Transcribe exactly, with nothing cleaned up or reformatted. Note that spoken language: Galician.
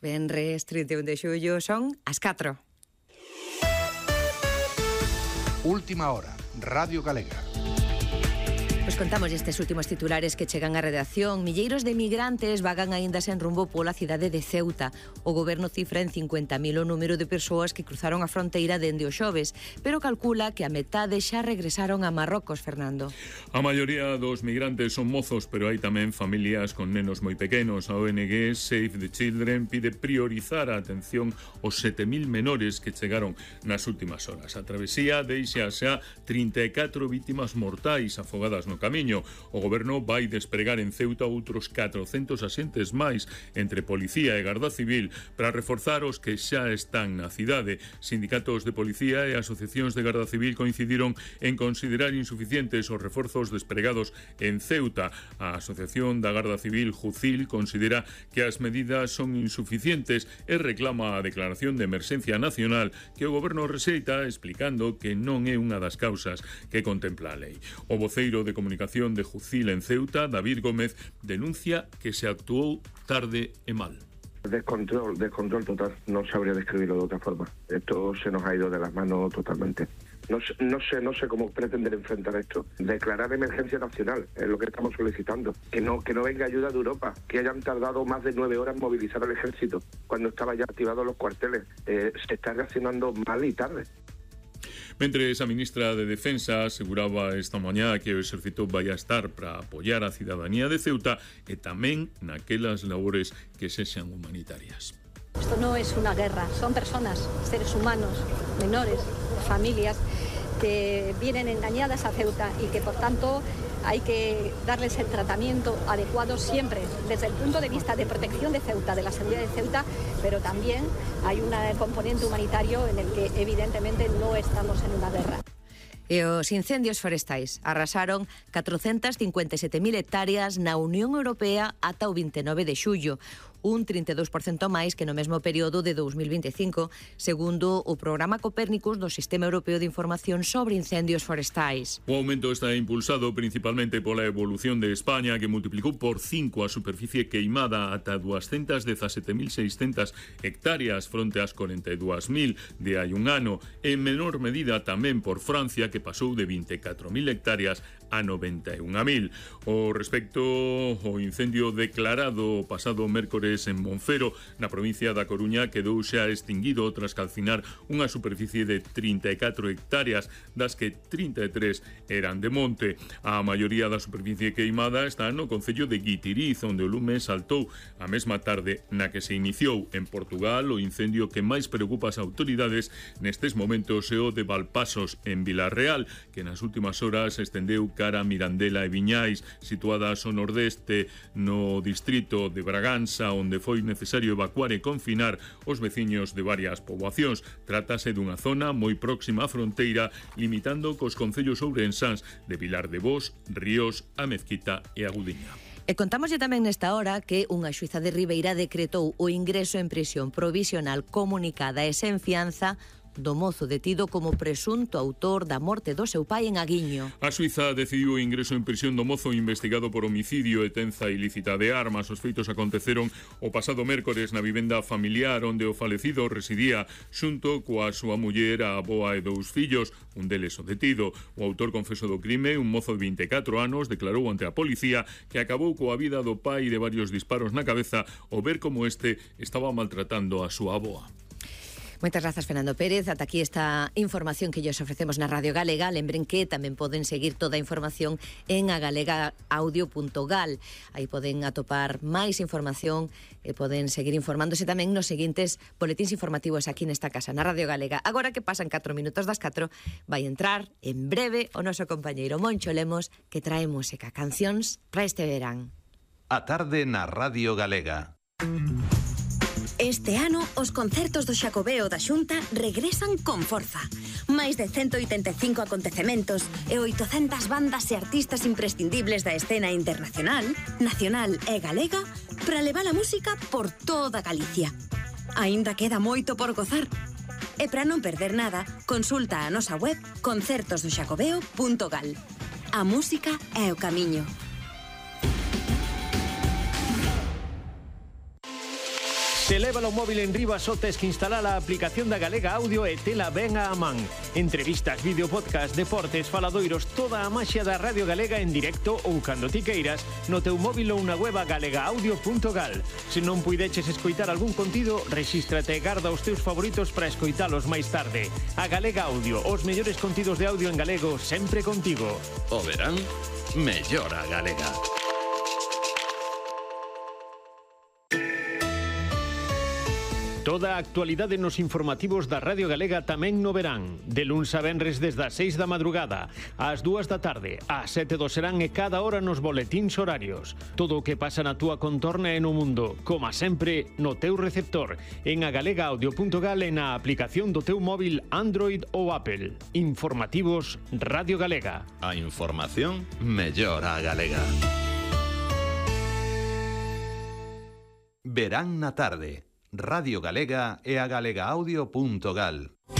Venres trinta e un de xullo, son as catro. Última hora, Radio Galega. Pois contamos estes últimos titulares que chegan á redacción. Milleiros de migrantes vagan aínda sen rumbo pola cidade de Ceuta. O goberno cifra en cincuenta mil o número de persoas que cruzaron a fronteira dende o xoves, pero calcula que a metade xa regresaron a Marrocos, Fernando. A maioría dos migrantes son mozos, pero hai tamén familias con nenos moi pequenos. A O N G Save the Children pide priorizar a atención aos sete mil menores que chegaron nas últimas horas. A travesía deixa xa trinta e catro vítimas mortais afogadas no camiño. O goberno vai despregar en Ceuta outros catrocentos axentes máis entre policía e garda civil para reforzar os que xa están na cidade. Sindicatos de policía e asociacións de garda civil coincidiron en considerar insuficientes os reforzos despregados en Ceuta. A Asociación da Garda Civil Jucil considera que as medidas son insuficientes e reclama a declaración de emerxencia nacional que o goberno rexeita, explicando que non é unha das causas que contempla a lei. O voceiro de Comunicación de Jucil en Ceuta, David Gómez, denuncia que se actuou tarde e mal. Descontrol, descontrol total. No sabría describirlo de otra forma. Esto se nos ha ido de las manos totalmente. No, no sé, no sé cómo pretender enfrentar esto. Declarar emergencia nacional es lo que estamos solicitando. Que no, que no venga ayuda de Europa. Que hayan tardado más de nueve horas en movilizar al ejército cuando estaban ya activados los cuarteles. Eh, se está reaccionando mal y tarde. Mentres a ministra de Defensa aseguraba esta mañá que o exército vai a estar para apoiar a cidadanía de Ceuta e tamén naquelas labores que sexan humanitarias. Esto no es una guerra, son personas, seres humanos, menores, familias que vienen engañadas a Ceuta y que por tanto hay que darles el tratamiento adecuado siempre desde el punto de vista de protección de Ceuta, de la seguridad de Ceuta, pero también hay un componente humanitario en el que evidentemente no estamos en una guerra. E os incendios forestais arrasaron catrocentas cincuenta e sete mil hectáreas na Unión Europea ata o vinte e nove de xullo, un trinta e dous por cento máis que no mesmo período de dous mil vinte e cinco, segundo o programa Copérnicus do Sistema Europeo de Información sobre Incendios Forestais. O aumento está impulsado principalmente pola evolución de España, que multiplicou por cinco a superficie queimada ata doscientas dezasete mil seiscentas hectáreas fronte ás corenta e dúas mil de hai un ano, en menor medida tamén por Francia, que pasou de vinte e catro mil hectáreas a noventa e un mil. O respecto ao incendio declarado o pasado mércores en Monfero, na provincia da Coruña, quedou xa extinguido tras calcinar unha superficie de trinta e catro hectáreas, das que trinta e tres eran de monte. A maioría da superficie queimada está no concello de Guitiriz, onde o lume saltou a mesma tarde na que se iniciou. En Portugal, o incendio que máis preocupa as autoridades nestes momentos é o de Valpasos, en Vilarreal, que nas últimas horas estendeu cara a Mirandela e Viñais, situadas ao nordeste no distrito de Braganza, onde foi necesario evacuar e confinar os veciños de varias poboacións. Trátase dunha zona moi próxima á fronteira, limitando cos concellos ourensáns de Vilar de Bos, Ríos, A Mezquita e a Gudiña. E contámoslle tamén nesta hora que unha xuíza de Ribeira decretou o ingreso en prisión provisional comunicada e sen fianza do mozo detido como presunto autor da morte do seu pai en Aguiño. A Suiza decidiu o ingreso en prisión do mozo investigado por homicidio e tenza ilícita de armas. Os feitos aconteceron o pasado mércores na vivenda familiar onde o falecido residía xunto coa súa muller, a avoa e dous fillos, un deles o detido. O autor confeso do crime, un mozo de vinte e catro anos, declarou ante a policía que acabou coa vida do pai de varios disparos na cabeza ao ver como este estaba maltratando a súa avoa. Moitas grazas, Fernando Pérez. Ata aquí esta información que lles ofrecemos na Radio Galega. Lembren que tamén poden seguir toda a información en agalega-audio punto gal. Aí poden atopar máis información e poden seguir informándose tamén nos seguintes boletíns informativos aquí nesta casa, na Radio Galega. Agora que pasan catro minutos das catro, vai entrar en breve o noso compañeiro Moncho Lemos, que trae música, cancións para este verán. A tarde na Radio Galega. Este ano, os concertos do Xacobeo da Xunta regresan con forza. Máis de ciento oitenta e cinco acontecementos e oitocentas bandas e artistas imprescindibles da escena internacional, nacional e galega para levar a música por toda Galicia. Aínda queda moito por gozar. E para non perder nada, consulta a nosa web concertos do xacobeo punto gal. A música é o camiño. Se leva o móvil en riba só tes que instalar a aplicación da Galega Audio e tela ben a man. Entrevistas, vídeo, podcast, deportes, faladoiros, toda a maxia da Radio Galega en directo ou cando ti queiras no teu móvil ou na web galega audio punto gal. Se non puideches escoitar algún contido, rexístrate e garda os teus favoritos para escoitalos máis tarde. A Galega Audio, os mellores contidos de audio en galego sempre contigo. O verán, mellor a galega. Toda a actualidade nos informativos da Radio Galega tamén no verán. De luns a venres desde as seis da madrugada, ás dúas da tarde, ás sete do serán e cada hora nos boletíns horarios. Todo o que pasa na túa contorna e no mundo, como sempre, no teu receptor, en a galega audio punto gal e na aplicación do teu móvil Android ou Apple. Informativos Radio Galega. A información mellor a galega. Verán na tarde. Radio Galega e a galega audio punto gal.